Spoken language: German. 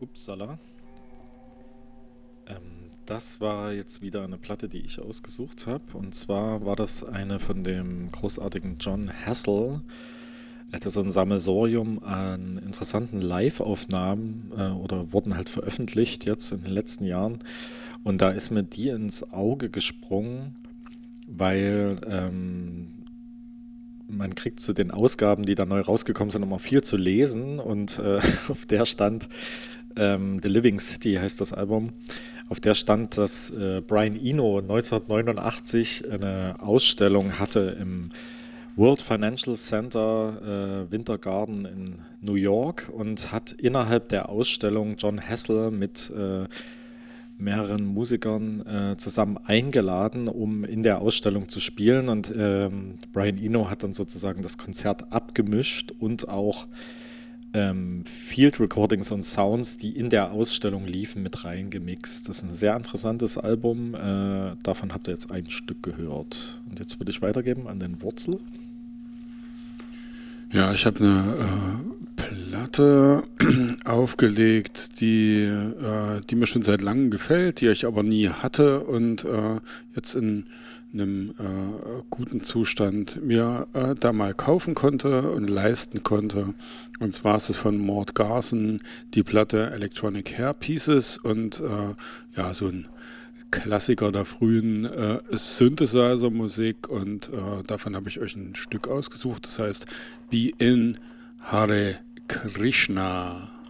Upsala. Das war jetzt wieder eine Platte, die ich ausgesucht habe. Und zwar war das eine von dem großartigen John Hassel. Er hatte so ein Sammelsurium an interessanten Live-Aufnahmen oder wurden halt veröffentlicht jetzt in den letzten Jahren. Und da ist mir die ins Auge gesprungen, weil man kriegt zu den Ausgaben, die da neu rausgekommen sind, immer viel zu lesen. Und auf der stand The Living City heißt das Album. Auf der stand, dass Brian Eno 1989 eine Ausstellung hatte im World Financial Center Winter Garden in New York und hat innerhalb der Ausstellung John Hassel mit mehreren Musikern zusammen eingeladen, um in der Ausstellung zu spielen. Und Brian Eno hat dann sozusagen das Konzert abgemischt und auch Field Recordings und Sounds, die in der Ausstellung liefen, mit reingemixt. Das ist ein sehr interessantes Album. Davon habt ihr jetzt ein Stück gehört. Und jetzt würde ich weitergeben an den Wurzel. Ja, ich habe eine Platte aufgelegt, die mir schon seit langem gefällt, die ich aber nie hatte und jetzt in einem guten Zustand mir da mal kaufen konnte und leisten konnte. Und zwar ist es von Mort Garson die Platte Electronic Hair Pieces und ja, so ein Klassiker der frühen Synthesizer-Musik und davon habe ich euch ein Stück ausgesucht, das heißt Be in Hare Krishna.